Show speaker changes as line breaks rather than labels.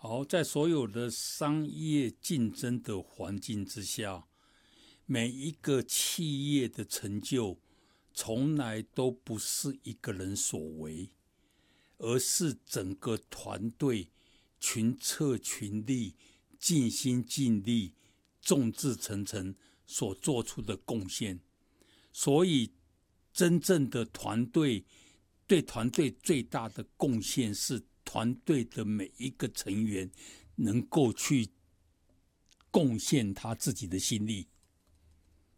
好，在所有的商业竞争的环境之下，每一个企业的成就从来都不是一个人所为，而是整个团队群策群力、尽心尽力、众志成城所做出的贡献。所以真正的团队对团队最大的贡献是团队的每一个成员能够去贡献他自己的心力。